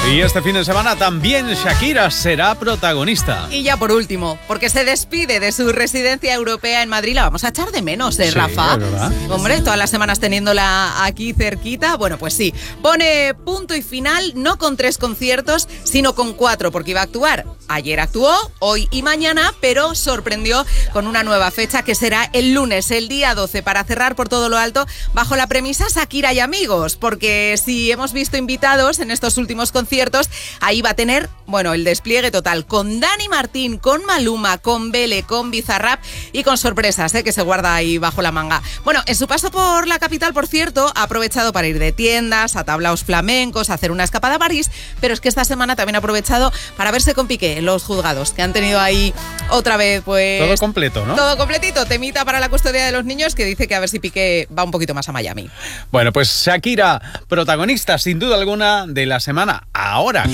Y este fin de semana también Shakira será protagonista. Y ya por último, porque se despide de su residencia europea en Madrid, la vamos a echar de menos, Sí, Rafa. es verdad. Hombre, todas las semanas teniéndola aquí cerquita. Bueno, pues sí, pone punto y final, no con 3 conciertos, sino con 4, porque iba a actuar. Ayer actuó, hoy y mañana, pero sorprendió con una nueva fecha que será el lunes, el día 12, para cerrar por todo lo alto, bajo la premisa Shakira y amigos, porque si hemos visto invitados en estos últimos conciertos, ahí va a tener, bueno, el despliegue total, con Dani Martín, con Maluma, con Bele, con Bizarrap y con sorpresas, que se guarda ahí bajo la manga. Bueno, en su paso por la capital, por cierto, ha aprovechado para ir de tiendas, a tablaos flamencos, a hacer una escapada a París, pero es que esta semana también ha aprovechado para verse con Piqué en los juzgados, que han tenido ahí otra vez, pues... Todo completo, ¿no? Todo completito, temita para la custodia de los niños, que dice que a ver si Piqué va un poquito más a Miami. Bueno, pues Shakira, protagonista sin duda alguna de la semana ahora.